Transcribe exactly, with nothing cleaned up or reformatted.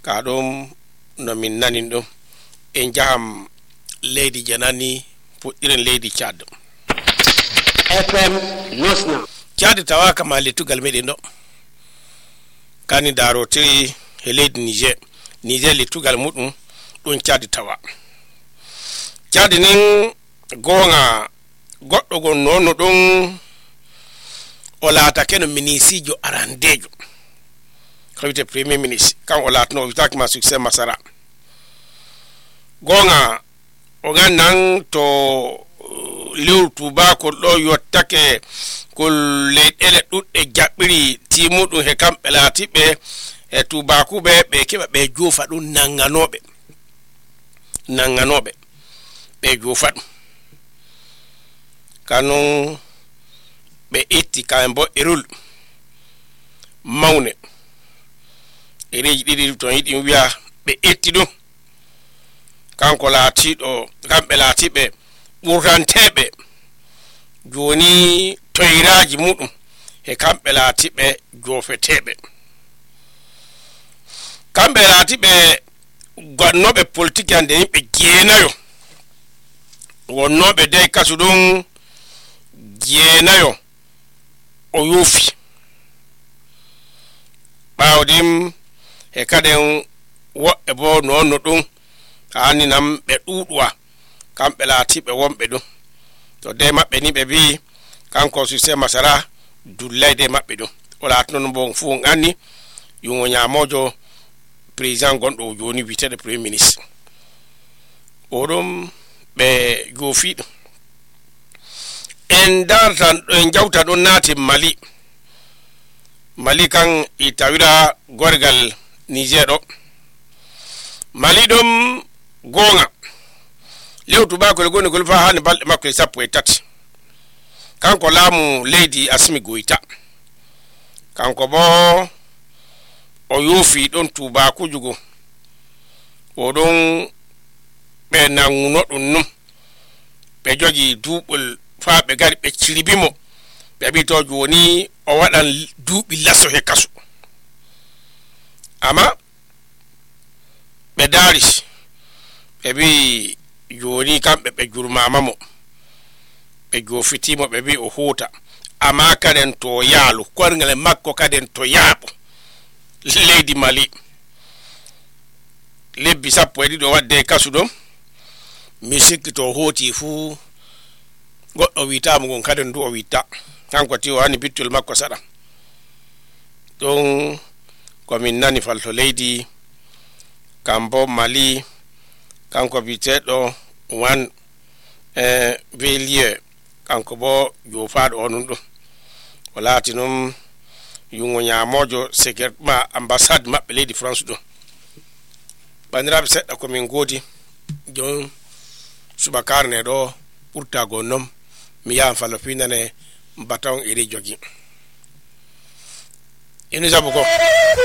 ka ɗum no min nanin ɗum en jaham leydi janani puɗɗiren leydi Chad. F M Nosna Chad tawaka ma lettugal meɗen ɗo kani darotiri e leydi Niger. Niger lettugal muɗum ɗum Chad tawa. Chad nin gonga goɗɗo gon nono ɗum o laatake no minisijo arandejo kawite premier ministre kan o laatno o witaki ma succès Masara gonga o gandan to lew tubakol ɗo yottake ko leyɗele ɗuɗɗe jaɓɓiri timuɗum he kamɓe laatiɓe e tubakuɓe ɓe keɓa ɓe joofa ɗum nanganoɓe nanganoɓe ɓe joofa ɗum kanon ɓe itti kamen bo erol mawne ereji ɗiɗi to yiɗi wiya ɓe itti ɗum kanko laatiɗo kamɓe laatiɓe ɓurtanteɓe joni toyraji muɗum e kamɓe laatiɓe joofeteɓe kamɓe laatiɓe gonnoɓe politique hande yimɓe jeenayo wonnoɓe dey kasu ɗum jeenayo o yuufi ɓawdim e kaden woɓɓe bo nonno ɗum hani nam ɓe ɗuɗuwa kamɓe laatiɓe wonɓe ɗum to de maɓɓe ni ɓe bi kanko succès Masara dullay de maɓɓe ɗum o laatno bo fu on anni yungo ñamojo président gonɗo joni witeɗo premier ministre oɗum ɓe joofi ɗum en dartan en jawta ɗon naati Mali Mali kan i tawira gorgal Niger ɗo Mali ɗum gonga lew tubakol goni gol fa hani balɗe makko e sappo e tati kanko laamu leydi Assimi Goïta kanko bo o yoofi ɗon tubakujugo oɗon ɓe nanguno ɗum num ɓe jogi duuɓol fa ɓe gari ɓe ciribimo ɓe ɓi to joni o waɗan duuɓi lasso he kasu amma ɓe daari ɓe ɓi joni kamɓe ɓe jurmama mo ɓe joofitimo ɓe ɓi o huuta amma kaden to yaalu korngel makko kaden to yaaɓo leydi Mali lebbi sappo e ɗiɗi o wadde kasu ɗum mi sikki to hooti fuu goɗɗo witamo gon kaden du o witta kanko ti o hani bittol makko saɗa ɗum komin nani falto leydi kambo Mali kanko biteɗo wan e Vélier kanko bo joofaɗo onon ɗum o laati num yungo ñamojo secrétaire ambassade maɓɓe leydi France ɗum bandiraɓe seɗɗa komin goodi jon subakar ne ɗo ɓurta gonnom mi yahan fallo finane mbatawan iri jogi inu sabu ko